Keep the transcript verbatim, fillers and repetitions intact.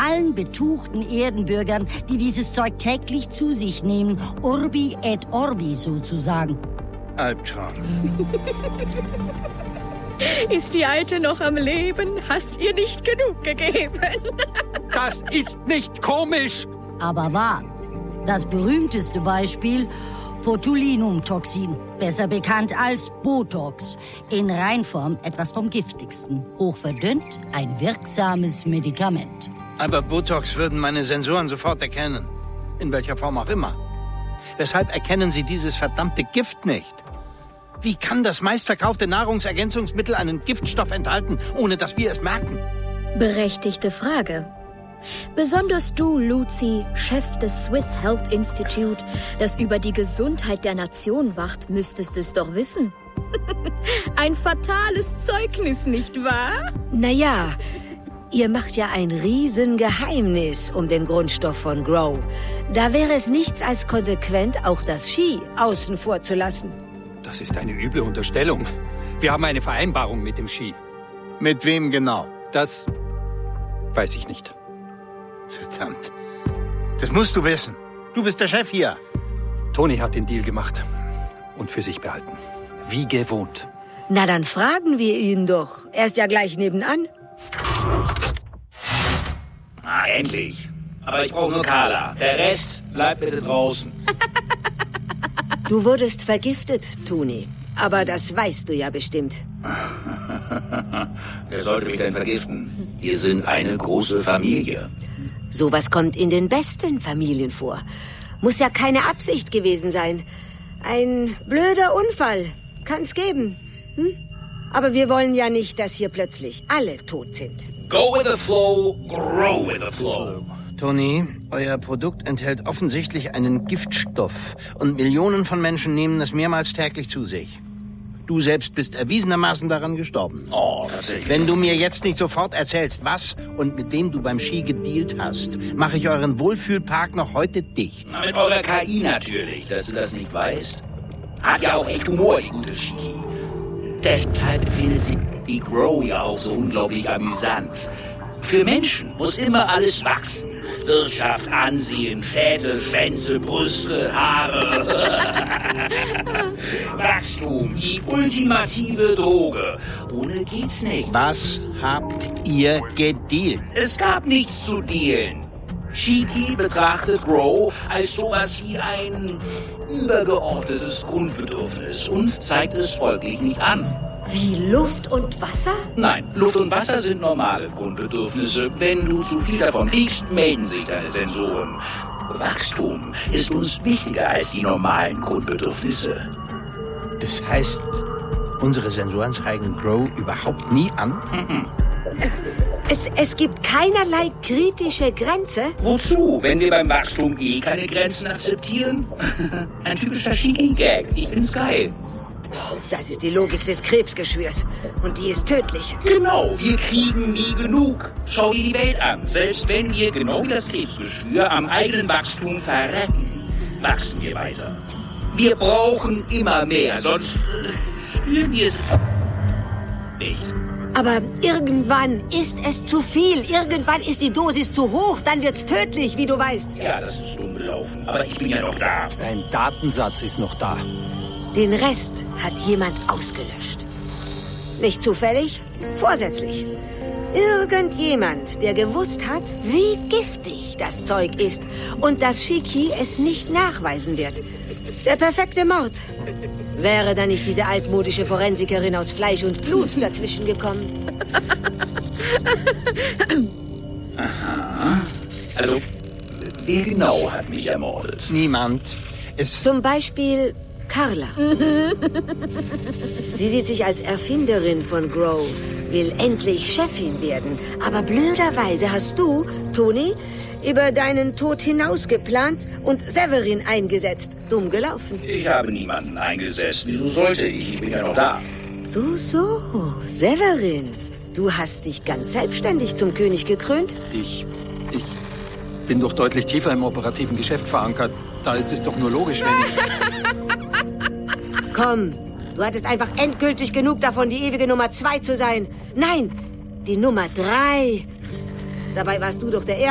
allen betuchten Erdenbürgern, die dieses Zeug täglich zu sich nehmen, Urbi et Orbi sozusagen. Albtraum. Ist die Alte noch am Leben? Hast ihr nicht genug gegeben? Das ist nicht komisch! Aber wahr. Das berühmteste Beispiel: Botulinumtoxin, besser bekannt als Botox. In Reinform etwas vom giftigsten. Hochverdünnt, ein wirksames Medikament. Aber Botox würden meine Sensoren sofort erkennen. In welcher Form auch immer. Weshalb erkennen sie dieses verdammte Gift nicht? Wie kann das meistverkaufte Nahrungsergänzungsmittel einen Giftstoff enthalten, ohne dass wir es merken? Berechtigte Frage. Besonders du, Luzi, Chef des Swiss Health Institute, das über die Gesundheit der Nation wacht, müsstest es doch wissen. Ein fatales Zeugnis, nicht wahr? Naja, ihr macht ja ein Riesengeheimnis um den Grundstoff von Grow. Da wäre es nichts als konsequent, auch das Ski außen vor zu lassen. Das ist eine üble Unterstellung. Wir haben eine Vereinbarung mit dem Ski. Mit wem genau? Das weiß ich nicht. Verdammt. Das musst du wissen. Du bist der Chef hier. Toni hat den Deal gemacht und für sich behalten. Wie gewohnt. Na, dann fragen wir ihn doch. Er ist ja gleich nebenan. Ah, endlich. Aber ich brauche nur Carla. Der Rest bleibt bitte draußen. Du wurdest vergiftet, Toni. Aber das weißt du ja bestimmt. Wer sollte mich denn vergiften? Wir sind eine große Familie. Sowas kommt in den besten Familien vor. Muss ja keine Absicht gewesen sein. Ein blöder Unfall. Kann's geben. Hm? Aber wir wollen ja nicht, dass hier plötzlich alle tot sind. Go with the flow, grow with the flow. Toni, euer Produkt enthält offensichtlich einen Giftstoff und Millionen von Menschen nehmen es mehrmals täglich zu sich. Du selbst bist erwiesenermaßen daran gestorben. Oh, tatsächlich. Wenn du mir jetzt nicht sofort erzählst, was und mit wem du beim Ski gedealt hast, mache ich euren Wohlfühlpark noch heute dicht. Na, mit eurer K I natürlich, dass du das nicht weißt. Hat ja auch echt Humor, die gute Shiki. Deshalb findet sie die Grow ja auch so unglaublich amüsant. Für Menschen muss immer alles wachsen. Wirtschaft, Ansehen, Städte, Schwänze, Brüste, Haare. Wachstum, die ultimative Droge. Ohne geht's nicht. Was habt ihr gedealt? Es gab nichts zu dealen. Shiki betrachtet Grow als sowas wie ein übergeordnetes Grundbedürfnis und zeigt es folglich nicht an. Wie Luft und Wasser? Nein, Luft und Wasser sind normale Grundbedürfnisse. Wenn du zu viel davon kriegst, melden sich deine Sensoren. Wachstum ist uns wichtiger als die normalen Grundbedürfnisse. Das heißt, unsere Sensoren zeigen Grow überhaupt nie an? Mhm. Es, es gibt keinerlei kritische Grenze. Wozu, wenn wir beim Wachstum eh keine Grenzen akzeptieren? Ein typischer Shiki-Gag. Ich find's geil. Das ist die Logik des Krebsgeschwürs. Und die ist tödlich. Genau, wir kriegen nie genug. Schau dir die Welt an. Selbst wenn wir, genau wie das Krebsgeschwür, am eigenen Wachstum verrecken, wachsen wir weiter. Wir brauchen immer mehr, sonst äh, spüren wir es nicht. Aber irgendwann ist es zu viel. Irgendwann ist die Dosis zu hoch. Dann wird's tödlich, wie du weißt. Ja, das ist dumm gelaufen. Aber ich bin ja noch da. Dein Datensatz ist noch da. Den Rest hat jemand ausgelöscht. Nicht zufällig, vorsätzlich. Irgendjemand, der gewusst hat, wie giftig das Zeug ist und dass Shiki es nicht nachweisen wird. Der perfekte Mord. Wäre da nicht diese altmodische Forensikerin aus Fleisch und Blut dazwischen gekommen? Aha. Also, wer genau hat mich ermordet? Niemand. Es Zum Beispiel Carla. Sie sieht sich als Erfinderin von Grow, will endlich Chefin werden. Aber blöderweise hast du, Toni, über deinen Tod hinaus geplant und Severin eingesetzt. Dumm gelaufen. Ich habe niemanden eingesetzt. Wieso sollte ich? Ich bin ja noch da. So, so, Severin. Du hast dich ganz selbstständig zum König gekrönt? Ich, ich bin doch deutlich tiefer im operativen Geschäft verankert. Da ist es doch nur logisch, wenn ich... Komm, du hattest einfach endgültig genug davon, die ewige Nummer zwei zu sein. Nein, die Nummer drei. Dabei warst du doch der Erste.